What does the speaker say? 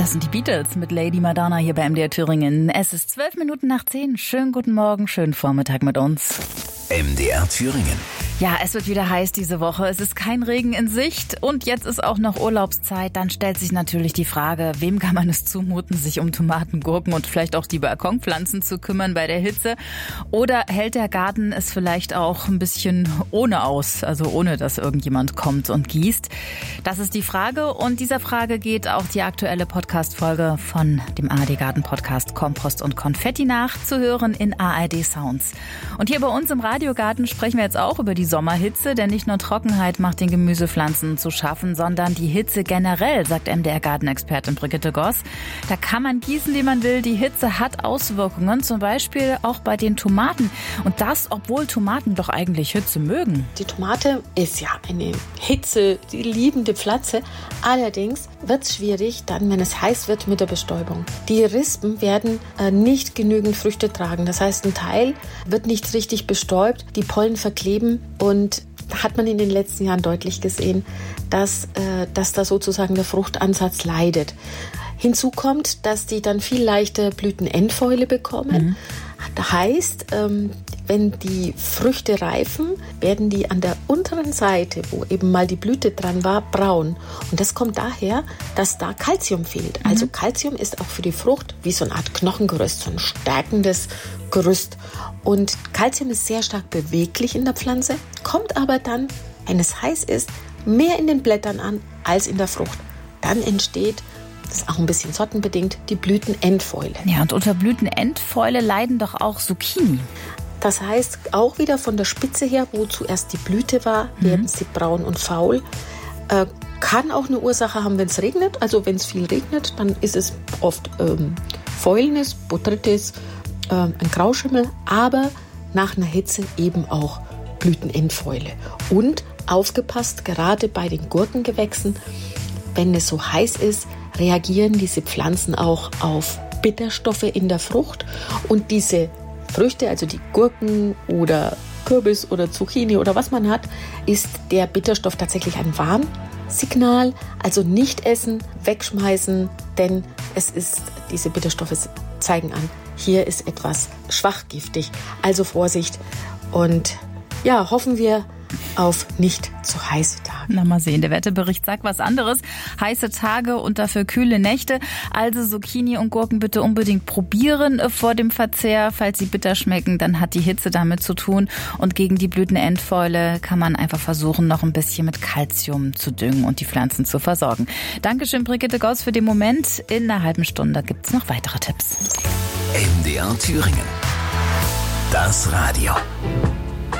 Das sind die Beatles mit Lady Madonna hier bei MDR Thüringen. Es ist 12 Minuten nach 10. Schönen guten Morgen, schönen Vormittag mit uns. MDR Thüringen. Ja, es wird wieder heiß diese Woche. Es ist kein Regen in Sicht und jetzt ist auch noch Urlaubszeit. Dann stellt sich natürlich die Frage, wem kann man es zumuten, sich um Tomaten, Gurken und vielleicht auch die Balkonpflanzen zu kümmern bei der Hitze? Oder hält der Garten es vielleicht auch ein bisschen ohne aus, also ohne, dass irgendjemand kommt und gießt? Das ist die Frage und dieser Frage geht auch die aktuelle Podcast-Folge von dem ARD-Garten-Podcast Kompost und Konfetti nach, zu hören in ARD Sounds. Und hier bei uns im Radiogarten sprechen wir jetzt auch über die Sommerhitze, denn nicht nur Trockenheit macht den Gemüsepflanzen zu schaffen, sondern die Hitze generell, sagt MDR-Gartenexpertin Brigitte Goss. Da kann man gießen, wie man will. Die Hitze hat Auswirkungen, zum Beispiel auch bei den Tomaten. Und das, obwohl Tomaten doch eigentlich Hitze mögen. Die Tomate ist ja eine die liebende Pflanze. Allerdings wird es schwierig, dann, wenn es heiß wird, mit der Bestäubung. Die Rispen werden nicht genügend Früchte tragen. Das heißt, ein Teil wird nicht richtig bestäubt, die Pollen verkleben und hat man in den letzten Jahren deutlich gesehen, dass da sozusagen der Fruchtansatz leidet. Hinzu kommt, dass die dann viel leichter Blütenendfäule bekommen. Das heißt, wenn die Früchte reifen, werden die an der unteren Seite, wo eben mal die Blüte dran war, braun. Und das kommt daher, dass da Kalzium fehlt. Also Kalzium ist auch für die Frucht wie so eine Art Knochengerüst, so ein stärkendes Gerüst. Und Kalzium ist sehr stark beweglich in der Pflanze, kommt aber dann, wenn es heiß ist, mehr in den Blättern an als in der Frucht. Dann entsteht, das ist auch ein bisschen sortenbedingt, die Blütenendfäule. Ja, und unter Blütenendfäule leiden doch auch Zucchini. Das heißt, auch wieder von der Spitze her, wo zuerst die Blüte war, werden sie braun und faul. Kann auch eine Ursache haben, wenn es regnet. Also wenn es viel regnet, dann ist es oft Fäulnis, Botrytis, ein Grauschimmel, aber nach einer Hitze eben auch Blütenendfäule. Und aufgepasst, gerade bei den Gurkengewächsen, wenn es so heiß ist, reagieren diese Pflanzen auch auf Bitterstoffe in der Frucht. Und diese Früchte, also die Gurken oder Kürbis oder Zucchini oder was man hat, ist der Bitterstoff tatsächlich ein Warnsignal. Also nicht essen, wegschmeißen, denn diese Bitterstoffe zeigen an, hier ist etwas schwachgiftig. Also Vorsicht und ja, hoffen wir auf nicht zu heiße Tage. Na, mal sehen, der Wetterbericht sagt was anderes. Heiße Tage und dafür kühle Nächte. Also Zucchini und Gurken bitte unbedingt probieren vor dem Verzehr. Falls sie bitter schmecken, dann hat die Hitze damit zu tun. Und gegen die Blütenendfäule kann man einfach versuchen, noch ein bisschen mit Kalzium zu düngen und die Pflanzen zu versorgen. Dankeschön, Brigitte Goss, für den Moment. In einer halben Stunde gibt es noch weitere Tipps. MDR Thüringen. Das Radio.